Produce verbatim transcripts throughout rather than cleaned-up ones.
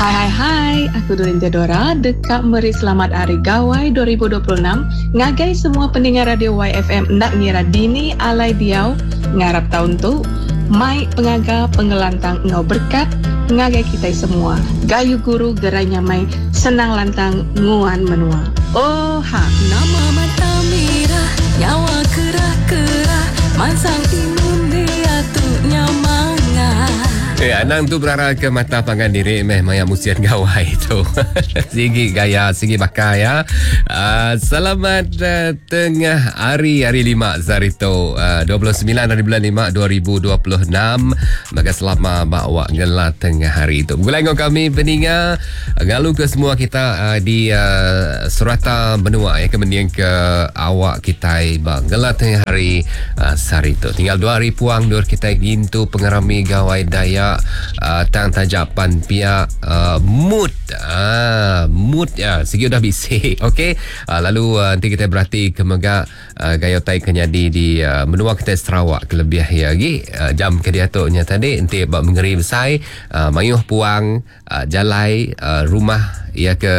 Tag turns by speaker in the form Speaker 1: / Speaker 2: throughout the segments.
Speaker 1: Hai hai hai, aku Durin Jadora, dekat meri selamat Hari Gawai dua ribu dua puluh enam. Ngagai semua pendengar radio Y F M nak ngira dini alai diau, ngarap tahun tu, mai pengaga pengelantang ngau berkat, ngagai kita semua. Gayu guru geranya mai senang lantang nguan menua. Oh ha,
Speaker 2: nama mata merah, nyawa kerah-kerah, mansang imun dia tu nyamanga.
Speaker 3: Eh, Anang tu berarah ke mata pangan diri meh maya musian gawai tu. Sigi gaya, sigi bakar ya. Uh, selamat uh, tengah hari, hari lima Zarito. Uh, dua puluh sembilan hari bulan lima dua ribu dua puluh enam. Maka selamat bawa gelar tengah hari itu. Gulai kami peninga ngalu ke semua kita uh, di uh, Surata Benua ya, kemudian ke awak kita bang gelar tengah hari uh, Sarito. Tinggal dua hari puang dur kita gintu pengerami gawai daya Uh, tang tajapan pihak uh, mood uh, mood ya segi dah bisik okey uh, lalu uh, nanti kita berhati kemegak uh, gaya tai kenyadi di uh, menua kita Sarawak kelebih ya lagi uh, jam kediatuknya tadi nanti bab mengeri besai uh, mayuh puang uh, jalai uh, rumah ia ke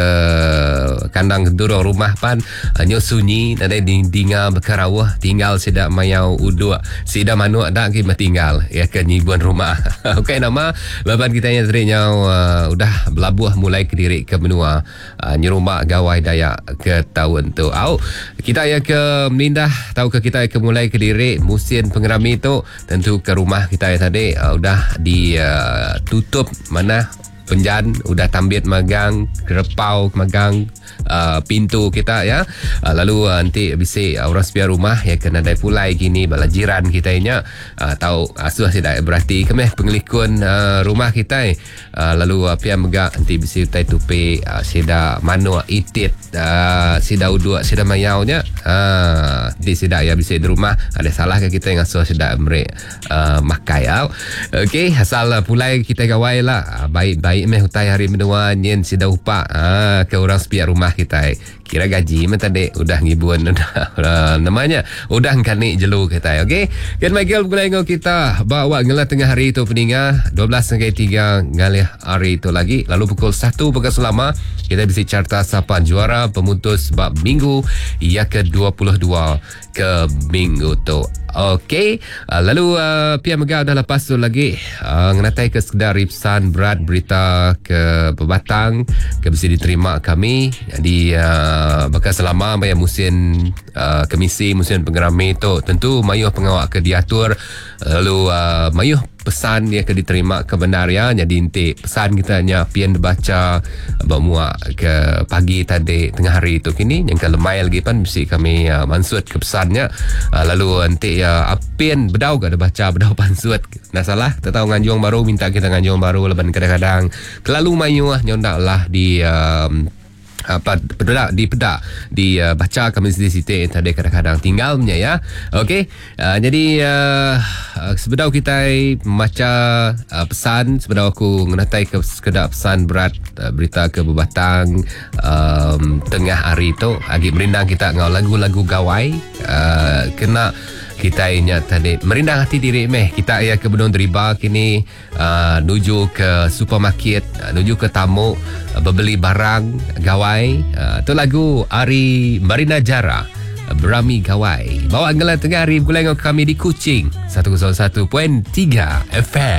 Speaker 3: kandang durung rumah pan uh, nyo sunyi nanti dinga berkarawah tinggal sedak mayau uduk sedak manuk dak ki tinggal ia ke nyibuan rumah. Okey nama baban kita yang serinya uh, udah belabuh mulai ke diri ke benua uh, nyerumah gawai dayak ke tahun tu. Au kita ya ke menindah tahu ke kita ke mulai ke diri musim pengerami tu tentu ke rumah kita ya tadi uh, udah ditutup uh, mana penjan udah tambit magang kerepau magang uh, pintu kita ya uh, lalu uh, nanti bisik uh, orang sepiar rumah ya kena dai pulai gini bala jiran kita nya uh, tahu asuh tidak berarti kemeh pengelikun uh, rumah kita uh, lalu uh, pia megak nanti bisik tai tupe uh, sida manu itit uh, sida uduk sida mayau nya uh, di sida ya bisik di rumah ada salah ke kita yang asuh sida merek uh, makai au okey asal uh, pulai kita gawai lah uh, baik-baik meh hutai hari menua nyen sida upah ah, ke orang sepiak rumah kita kira gaji meh tadi udah ngibuan udah uh, namanya udah ngkani jelu kita okey Ken Michael gulengo kita bawa ngelah tengah hari itu peninga dua belas sampai tiga ngalih hari itu lagi lalu pukul satu pukul selama kita bisa carta siapa juara pemutus bab minggu ya ke dua puluh dua ke minggu tu. Okey, uh, lalu uh, pihak megah dah lepas tu lagi uh, ngenatai ke sekedar ripsan berat berita ke Pebatang ke bisa diterima kami di uh, bakal selama bayar musim uh, komisi musim pengerami tu tentu mayuh pengawak ke diatur lalu uh, mayuh pesan dia ke diterima ke benar ya jadi inti pesan kita nya pian dibaca bawa ke pagi tadi tengah hari itu kini yang ke lemai lagi pan mesti kami uh, mansut ke pesannya uh, lalu nanti uh, apian bedau gak ada baca bedau pansut nah salah tak tahu nganjung baru minta kita nganjung baru leban kadang-kadang kelalu mayu ah nyondak lah di um, apa pedak di pedak di uh, baca kami siti-siti tadi kadang-kadang tinggalnya ya okey uh, jadi uh, uh, sebedau kita baca uh, pesan sebedau aku ngenatai ke sekedar pesan berat uh, berita ke Bebatang um, tengah hari tu agi merindang kita ngau lagu-lagu gawai uh, kena kita inya tadi merindang hati diri meh kita ya ke Benung Deriba kini uh, nuju ke supermarket uh, nuju ke tamu uh, berbeli barang gawai uh, tu lagu Ari Marina Jara uh, Berami Gawai bawa gelar tengah hari gulai kami di Kuching seratus satu perpuluhan tiga F M.